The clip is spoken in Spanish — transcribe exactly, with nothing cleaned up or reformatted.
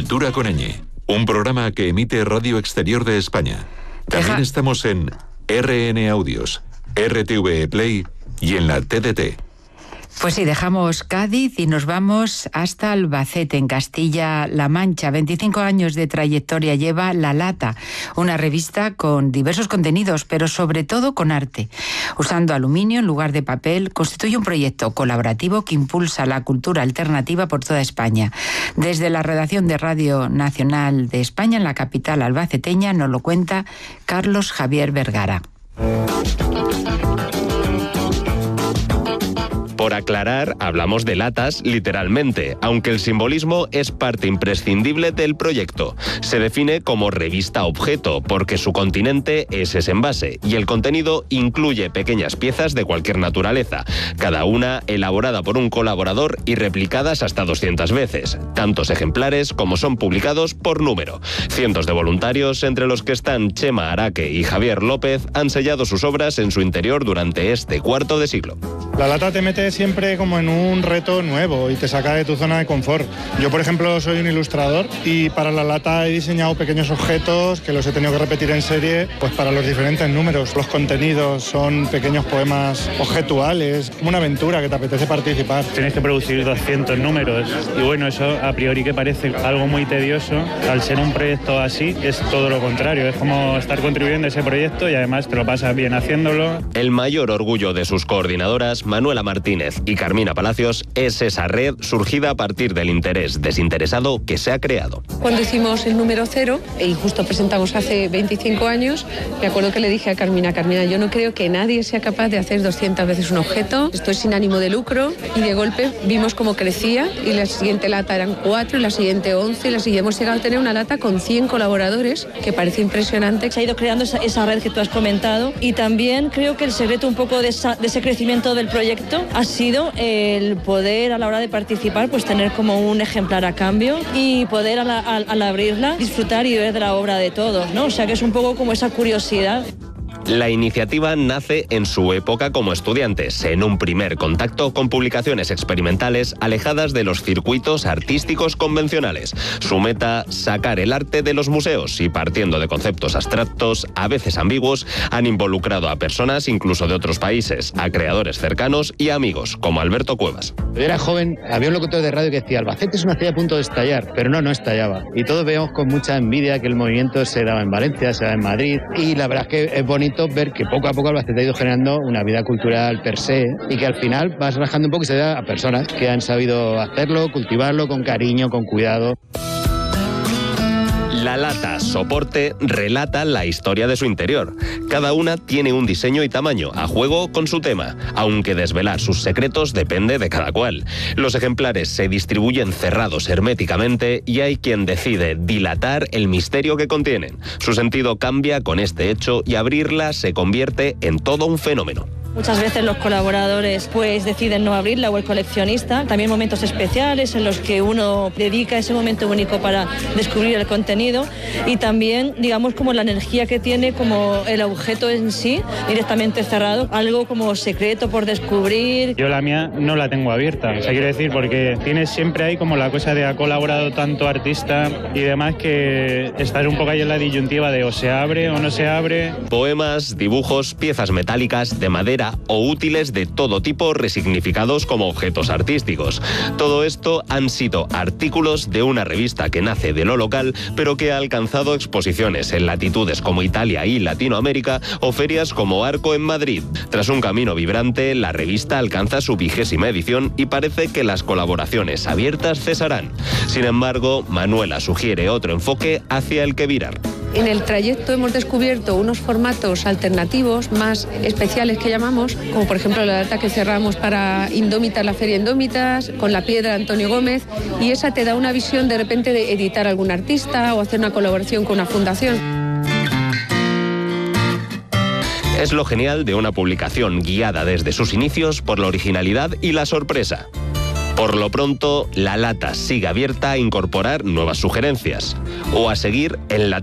Cultura con ñ, un programa que emite Radio Exterior de España. También Deja... estamos en R N Audios, R T V E Play y en la T D T. Pues sí, dejamos Cádiz y nos vamos hasta Albacete, en Castilla-La Mancha. veinticinco años de trayectoria lleva La Lata, una revista con diversos contenidos, pero sobre todo con arte. Usando aluminio en lugar de papel, constituye un proyecto colaborativo que impulsa la cultura alternativa por toda España. Desde la redacción de Radio Nacional de España, en la capital albaceteña, nos lo cuenta Carlos Javier Vergara. Por aclarar, hablamos de latas literalmente, aunque el simbolismo es parte imprescindible del proyecto. Se define como revista objeto, porque su continente es ese envase, y el contenido incluye pequeñas piezas de cualquier naturaleza, cada una elaborada por un colaborador y replicadas hasta doscientas veces, tantos ejemplares como son publicados por número. Cientos de voluntarios, entre los que están Chema Araque y Javier López, han sellado sus obras en su interior durante este cuarto de siglo. La lata te mete siempre como en un reto nuevo y te saca de tu zona de confort. Yo, por ejemplo, soy un ilustrador y para la lata he diseñado pequeños objetos que los he tenido que repetir en serie pues para los diferentes números. Los contenidos son pequeños poemas objetuales, como una aventura que te apetece participar. Tienes que producir doscientos números y bueno, eso a priori que parece algo muy tedioso, al ser un proyecto así es todo lo contrario, es como estar contribuyendo a ese proyecto y además te lo pasas bien haciéndolo. El mayor orgullo de sus coordinadoras, Manuela Martínez y Carmina Palacios, es esa red surgida a partir del interés desinteresado que se ha creado. Cuando hicimos el número cero, y justo presentamos hace veinticinco años, me acuerdo que le dije a Carmina, Carmina, yo no creo que nadie sea capaz de hacer doscientas veces un objeto, estoy sin ánimo de lucro, y de golpe vimos cómo crecía, y la siguiente lata eran cuatro, y la siguiente once, y la siguiente hemos llegado a tener una lata con cien colaboradores, que parece impresionante. Se ha ido creando esa, esa red que tú has comentado, y también creo que el secreto un poco de, esa, de ese crecimiento del proyecto ha sido el poder a la hora de participar pues tener como un ejemplar a cambio y poder a la, a, al abrirla disfrutar y ver de la obra de todos, ¿no? O sea que es un poco como esa curiosidad. La iniciativa nace en su época como estudiantes, en un primer contacto con publicaciones experimentales alejadas de los circuitos artísticos convencionales. Su meta, sacar el arte de los museos y, partiendo de conceptos abstractos, a veces ambiguos, han involucrado a personas incluso de otros países, a creadores cercanos y amigos, como Alberto Cuevas. Yo era joven, había un locutor de radio que decía Albacete es una ciudad a punto de estallar, pero no, no estallaba. Y todos veíamos con mucha envidia que el movimiento se daba en Valencia, se daba en Madrid, y la verdad es que es bonito ver que poco a poco Albacete ha ido generando una vida cultural per se y que al final vas rajando un poco y se da a personas que han sabido hacerlo, cultivarlo con cariño, con cuidado. La lata soporte relata la historia de su interior. Cada una tiene un diseño y tamaño, a juego con su tema, aunque desvelar sus secretos depende de cada cual. Los ejemplares se distribuyen cerrados herméticamente y hay quien decide dilatar el misterio que contienen. Su sentido cambia con este hecho y abrirla se convierte en todo un fenómeno. Muchas veces los colaboradores pues deciden no abrirla o el coleccionista. También momentos especiales en los que uno dedica ese momento único para descubrir el contenido y también, digamos, como la energía que tiene como el objeto en sí, directamente cerrado, algo como secreto por descubrir. Yo la mía no la tengo abierta, o sea, quiero decir, porque tienes siempre ahí como la cosa de ha colaborado tanto artista y demás que estás un poco ahí en la disyuntiva de o se abre o no se abre. Poemas, dibujos, piezas metálicas, de madera o útiles de todo tipo resignificados como objetos artísticos. Todo esto han sido artículos de una revista que nace de lo local, pero que ha alcanzado exposiciones en latitudes como Italia y Latinoamérica o ferias como Arco en Madrid. Tras un camino vibrante, la revista alcanza su vigésima edición y parece que las colaboraciones abiertas cesarán. Sin embargo, Manuela sugiere otro enfoque hacia el que virar. En el trayecto hemos descubierto unos formatos alternativos más especiales que llamamos, como por ejemplo la lata que cerramos para Indómitas, la Feria Indómitas, con la piedra Antonio Gómez, y esa te da una visión de repente de editar a algún artista o hacer una colaboración con una fundación. Es lo genial de una publicación guiada desde sus inicios por la originalidad y la sorpresa. Por lo pronto, la lata sigue abierta a incorporar nuevas sugerencias o a seguir en la